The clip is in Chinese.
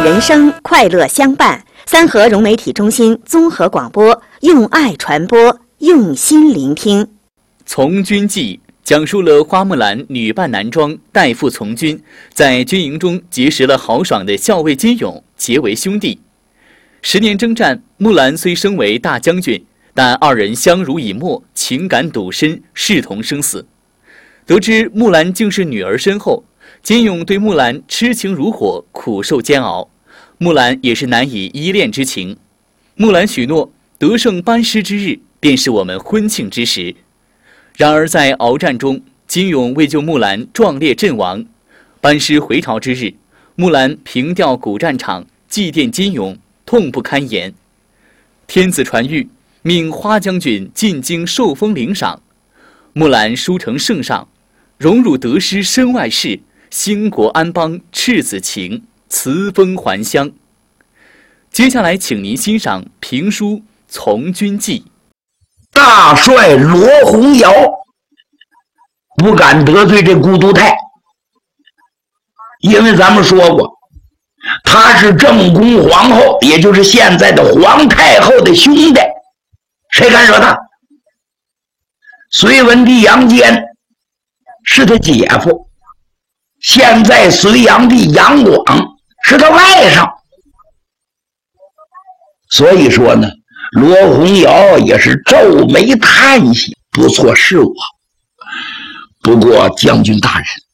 人生，快乐相伴。三河融媒体中心综合广播，用爱传播，用心聆听。 从军记讲述了花木兰女扮男装代父从军，在军营中结识了豪爽的校尉金勇，结为兄弟。10年征战，木兰虽升为大将军，但二人相濡以沫，情感笃深，视同生死。得知木兰竟是女儿身后，金勇对木兰痴情如火，苦受煎熬。木兰也是难以依恋之情。木兰许诺，得胜班师之日，便是我们婚庆之时。然而在鏖战中，金勇为救木兰壮烈阵亡。班师回朝之日，木兰凭吊古战场，祭奠金勇，痛不堪言。天子传谕，命花将军进京受封领赏。木兰书呈圣上，荣辱得失身外事，兴国安邦赤子情，辞封还乡。接下来请您欣赏评书《从军记》。 大帅罗洪尧不敢得罪这顾都泰，因为咱们说过，他是正宫皇后，也就是现在的皇太后的兄弟，谁敢惹他？隋文帝杨坚是他姐夫，现在隋炀帝杨广是他外甥，所以说呢，罗洪尧也是皱眉叹息，不错，是我。不过将军大人，